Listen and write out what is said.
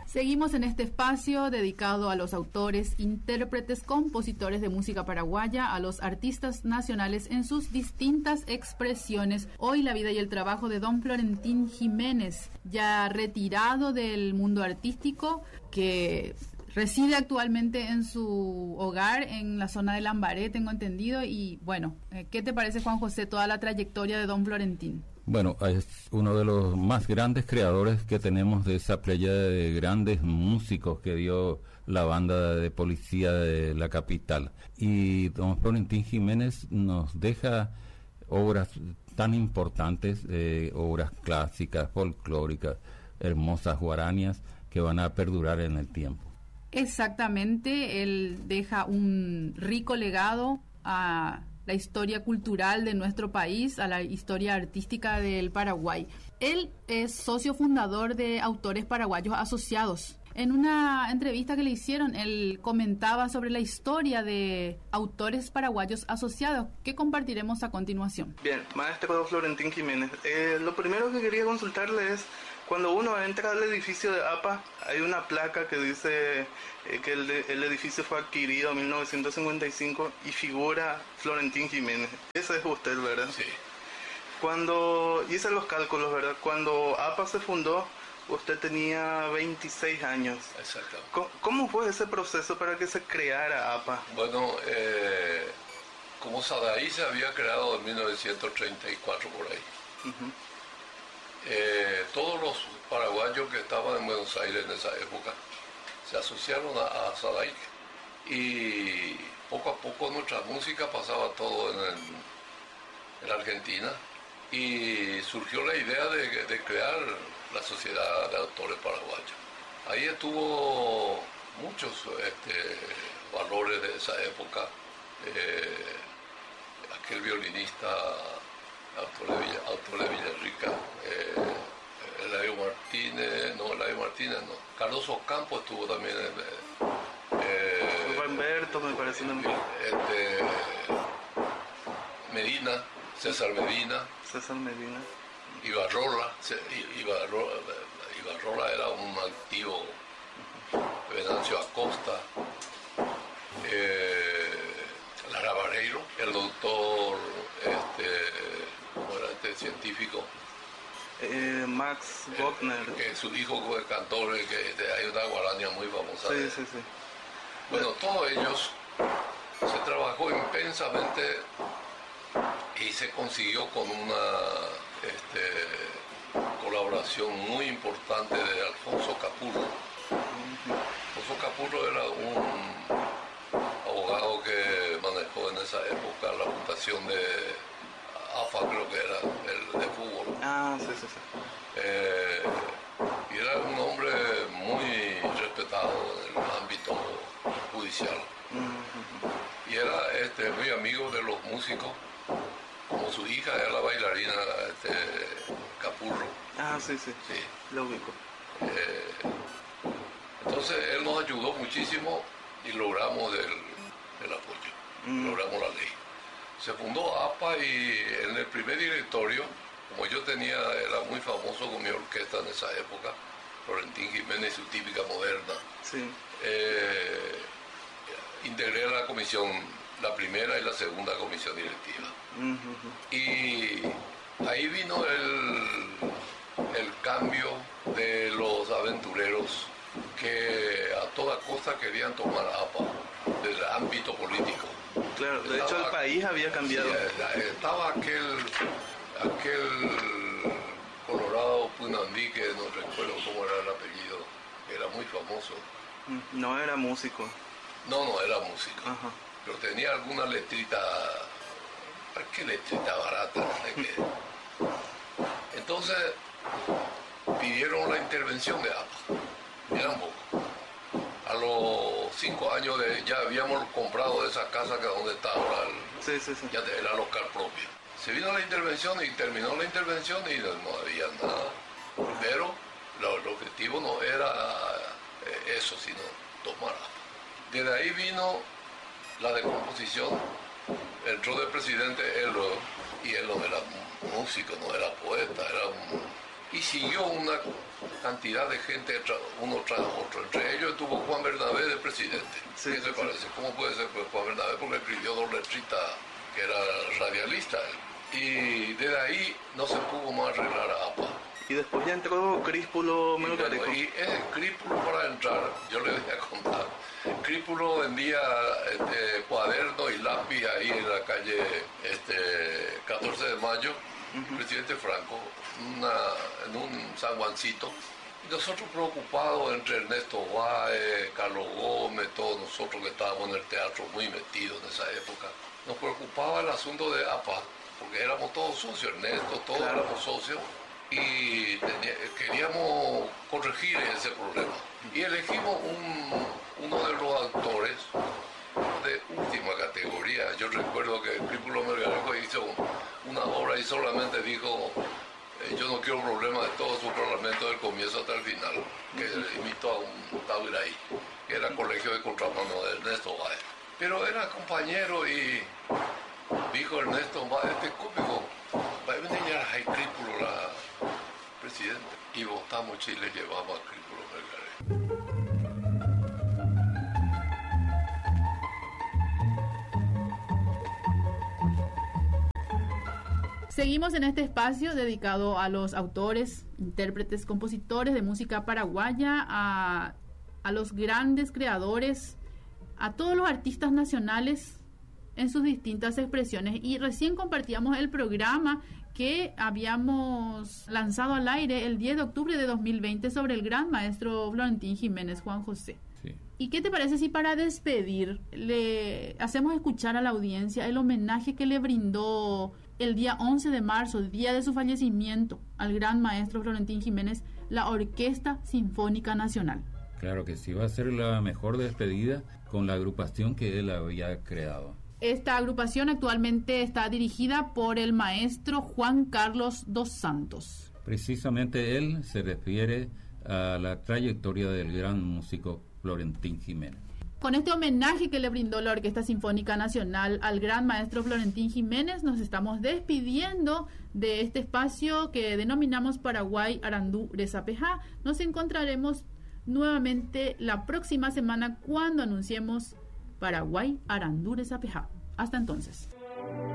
Seguimos en este espacio dedicado a los autores, intérpretes, compositores de música paraguaya, a los artistas nacionales en sus distintas expresiones. Hoy la vida y el trabajo de don Florentín Jiménez, ya retirado del mundo artístico, que reside actualmente en su hogar en la zona de Lambaré, tengo entendido. Y bueno, ¿qué te parece, Juan José, toda la trayectoria de don Florentín? Bueno, es uno de los más grandes creadores que tenemos de esa playa de grandes músicos que dio la banda de policía de la capital. Y don Florentín Jiménez nos deja obras tan importantes, obras clásicas, folclóricas, hermosas, guaranías, que van a perdurar en el tiempo. Exactamente, él deja un rico legado a la historia cultural de nuestro país, a la historia artística del Paraguay. Él es socio fundador de Autores Paraguayos Asociados. En una entrevista que le hicieron, él comentaba sobre la historia de Autores Paraguayos Asociados, que compartiremos a continuación. Bien, maestro Florentín Jiménez, lo primero que quería consultarle es, cuando uno entra al edificio de APA, hay una placa que dice que el edificio fue adquirido en 1955 y figura Florentín Jiménez. Ese es usted, ¿verdad? Sí. Cuando hice los cálculos, ¿verdad? Cuando APA se fundó, usted tenía 26 años. Exacto. ¿Cómo fue ese proceso para que se creara APA? Bueno, como SADAI se había creado en 1934 por ahí. Uh-huh. Todos los paraguayos que estaban en Buenos Aires en esa época se asociaron a SADAI y poco a poco nuestra música pasaba todo en Argentina y surgió la idea de crear la Sociedad de Autores Paraguayos. Ahí estuvo muchos valores de esa época, aquel violinista Autor de Villarrica, Eladio Martínez no, Carlos Ocampo estuvo también Humberto me parece también. Medina, César Medina, Ibarrola era un activo, Venancio Acosta, Lara Vareiro, el doctor científico Max Gottner, que su hijo fue cantor, que hay una guarania muy famosa. Sí. Bueno, todos ellos se trabajó intensamente y se consiguió con una colaboración muy importante de Alfonso Capurro. Alfonso Capurro era un abogado que manejó en esa época la fundación de AFA, creo que era, el de fútbol. Sí. Y era un hombre muy respetado en el ámbito judicial. Uh-huh. Y era muy amigo de los músicos, como su hija era la bailarina Capurro. Sí, lo ubico. Entonces él nos ayudó muchísimo y logramos el apoyo, logramos la ley. Se fundó APA y en el primer directorio, como yo era muy famoso con mi orquesta en esa época, Florentín Jiménez, su típica moderna, sí. Integré la comisión, la primera y la segunda comisión directiva. Uh-huh. Y ahí vino el cambio de los aventureros que a toda costa querían tomar APA del ámbito político. Claro, de hecho el país había cambiado. Sí, estaba aquel Colorado Punandí, que no recuerdo cómo era el apellido, que era muy famoso. No era músico. No era músico. Ajá. Pero tenía alguna letrita, ¿qué letrita barata? Entonces pidieron la intervención de APA. Era un poco. A los 5 años ya habíamos comprado esa casa que donde está ahora. Sí. Ya era local propio. Se vino la intervención y terminó la intervención y no había nada. Pero el objetivo no era eso, sino tomar APA. Desde ahí vino la decomposición. Entró de presidente Elo, y Elo era músico, no era poeta, era y siguió una cantidad de gente uno tras otro. Entre ellos estuvo Juan Bernabé de presidente. Sí, ¿Qué te parece? ¿Cómo puede ser pues, Juan Bernabé? Porque escribió dos letritas que era radialista. Y desde ahí no se pudo más arreglar a APA. Y después ya entró Críspulo Melgarejo. Y ese Críspulo, para entrar, yo le voy a contar. Críspulo vendía cuadernos y lápiz ahí en la calle 14 de Mayo, presidente Franco, en un San Juancito. Y nosotros preocupados entre Ernesto Báez, Carlos Gómez, todos nosotros que estábamos en el teatro muy metidos en esa época, nos preocupaba el asunto de APA, porque éramos todos socios, Ernesto, todos éramos socios. Y queríamos corregir ese problema. Y elegimos uno de los actores de última categoría. Yo recuerdo que Críspulo Melgarejo hizo una obra y solamente dijo yo no quiero problemas de todo su parlamento del comienzo hasta el final, que imitó a un Tabiray, que era colegio de contramano de Ernesto Báez. Pero era compañero y dijo Ernesto Báez, este cómico, va a venir a Críspulo la presidente, y votamos Chile, llevamos a Críspulo Melgarejo. Seguimos en este espacio dedicado a los autores, intérpretes, compositores de música paraguaya, a los grandes creadores, a todos los artistas nacionales en sus distintas expresiones. Y recién compartíamos el programa que habíamos lanzado al aire el 10 de octubre de 2020 sobre el gran maestro Florentín Jiménez Juan José. Sí. ¿Y qué te parece si para despedir le hacemos escuchar a la audiencia el homenaje que le brindó el día 11 de marzo, el día de su fallecimiento, al gran maestro Florentín Jiménez, la Orquesta Sinfónica Nacional? Claro que sí, va a ser la mejor despedida con la agrupación que él había creado. Esta agrupación actualmente está dirigida por el maestro Juan Carlos dos Santos. Precisamente él se refiere a la trayectoria del gran músico Florentín Jiménez. Con este homenaje que le brindó la Orquesta Sinfónica Nacional al gran maestro Florentín Jiménez, nos estamos despidiendo de este espacio que denominamos Paraguay Arandú Resapejá. Nos encontraremos nuevamente la próxima semana cuando anunciemos Paraguay Arandú Resapejá. Hasta entonces.